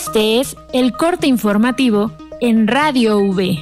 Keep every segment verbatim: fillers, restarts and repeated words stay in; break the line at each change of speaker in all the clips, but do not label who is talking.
Este es el corte informativo en Radio V.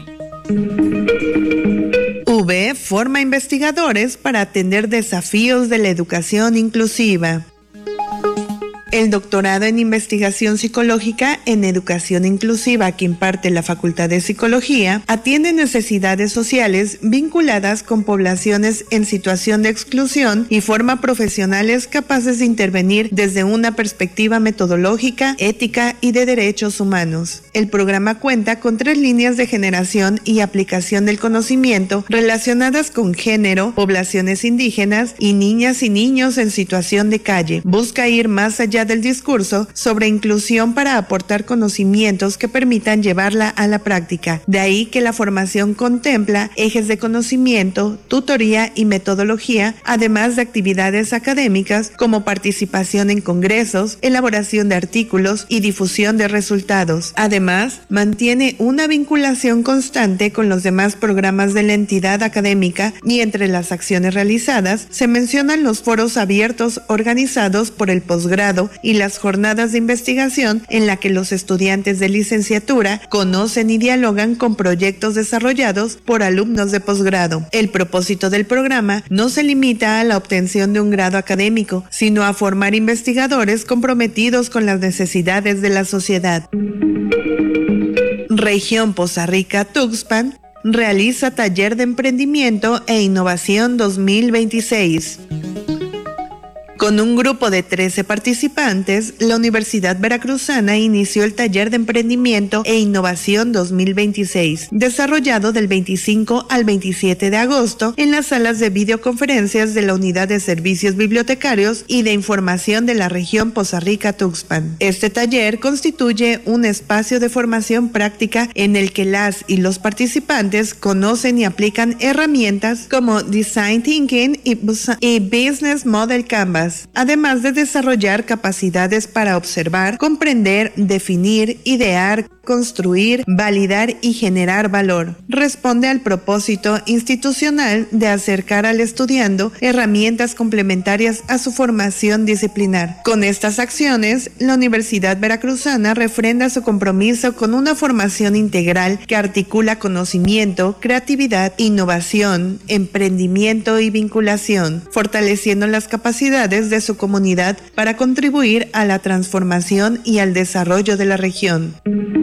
V forma investigadores para atender desafíos de la educación inclusiva. El doctorado en investigación psicológica en educación inclusiva que imparte la Facultad de Psicología atiende necesidades sociales vinculadas con poblaciones en situación de exclusión y forma profesionales capaces de intervenir desde una perspectiva metodológica, ética y de derechos humanos. El programa cuenta con tres líneas de generación y aplicación del conocimiento relacionadas con género, poblaciones indígenas y niñas y niños en situación de calle. Busca ir más allá del discurso sobre inclusión para aportar conocimientos que permitan llevarla a la práctica. De ahí que la formación contempla ejes de conocimiento, tutoría y metodología, además de actividades académicas como participación en congresos, elaboración de artículos y difusión de resultados. Además, mantiene una vinculación constante con los demás programas de la entidad académica y entre las acciones realizadas se mencionan los foros abiertos organizados por el posgrado y las jornadas de investigación en la que los estudiantes de licenciatura conocen y dialogan con proyectos desarrollados por alumnos de posgrado. El propósito del programa no se limita a la obtención de un grado académico, sino a formar investigadores comprometidos con las necesidades de la sociedad. Región Poza Rica Tuxpan realiza taller de emprendimiento e innovación dos mil veintiséis. Con un grupo de trece participantes, la Universidad Veracruzana inició el Taller de Emprendimiento e Innovación dos mil veintiséis, desarrollado del veinticinco al veintisiete de agosto en las salas de videoconferencias de la Unidad de Servicios Bibliotecarios y de Información de la región Poza Rica Tuxpan. Este taller constituye un espacio de formación práctica en el que las y los participantes conocen y aplican herramientas como Design Thinking y Business Model Canvas, además de desarrollar capacidades para observar, comprender, definir, idear, construir, validar y generar valor. Responde al propósito institucional de acercar al estudiando herramientas complementarias a su formación disciplinar. Con estas acciones, la Universidad Veracruzana refrenda su compromiso con una formación integral que articula conocimiento, creatividad, innovación, emprendimiento y vinculación, fortaleciendo las capacidades de su comunidad para contribuir a la transformación y al desarrollo de la región.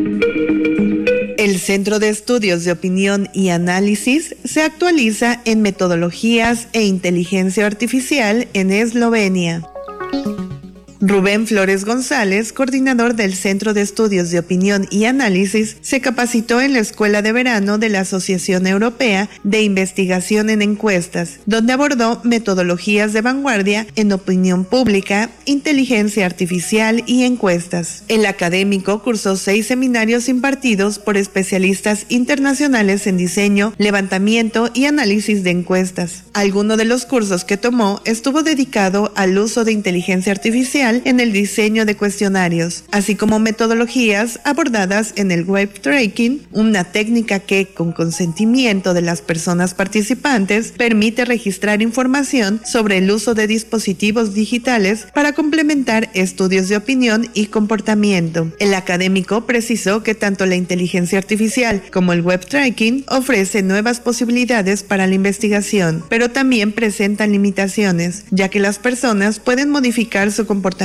El Centro de Estudios de Opinión y Análisis se actualiza en metodologías e inteligencia artificial en Eslovenia. Rubén Flores González, coordinador del Centro de Estudios de Opinión y Análisis, se capacitó en la Escuela de Verano de la Asociación Europea de Investigación en Encuestas, donde abordó metodologías de vanguardia en opinión pública, inteligencia artificial y encuestas. El académico cursó seis seminarios impartidos por especialistas internacionales en diseño, levantamiento y análisis de encuestas. Alguno de los cursos que tomó estuvo dedicado al uso de inteligencia artificial en el diseño de cuestionarios, así como metodologías abordadas en el web tracking, una técnica que, con consentimiento de las personas participantes, permite registrar información sobre el uso de dispositivos digitales para complementar estudios de opinión y comportamiento. El académico precisó que tanto la inteligencia artificial como el web tracking ofrecen nuevas posibilidades para la investigación, pero también presentan limitaciones, ya que las personas pueden modificar su comportamiento